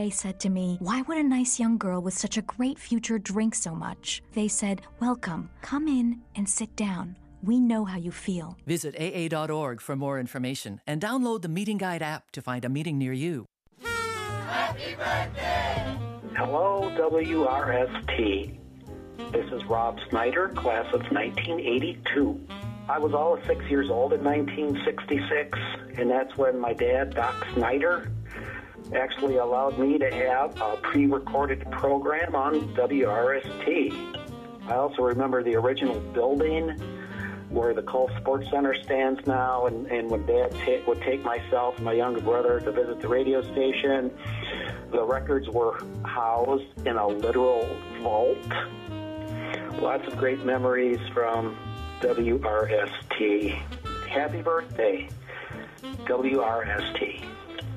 They said to me, "Why would a nice young girl with such a great future drink so much?" They said, "Welcome. Come in and sit down. We know how you feel." Visit AA.org for more information and download the Meeting Guide app to find a meeting near you. Happy birthday! Hello, WRST. This is Rob Snyder, class of 1982. I was all of 6 years old in 1966, and that's when my dad, Doc Snyder, actually allowed me to have a pre-recorded program on WRST. I also remember the original building where the Cole Sports Center stands now, and when Dad would take myself and my younger brother to visit the radio station, the records were housed in a literal vault. Lots of great memories from WRST. Happy birthday, WRST.